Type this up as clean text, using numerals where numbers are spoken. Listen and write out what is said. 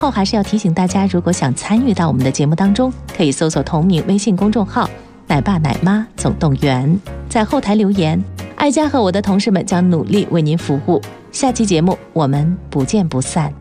后还是要提醒大家，如果想参与到我们的节目当中，可以搜索同名微信公众号奶爸奶妈总动员，在后台留言，爱家和我的同事们将努力为您服务。下期节目我们不见不散。